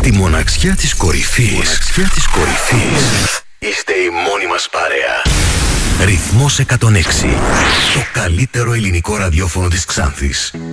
Στη μοναξιά της κορυφής. Είστε η μόνη μας παρέα. Ρυθμός 106. Το καλύτερο ελληνικό ραδιόφωνο της Ξάνθης.